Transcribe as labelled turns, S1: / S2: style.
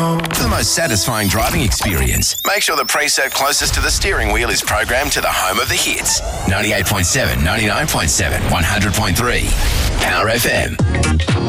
S1: For the most satisfying driving experience, make sure the preset closest to the steering wheel is programmed to the home of the hits. 98.7, 99.7, 100.3. Power FM.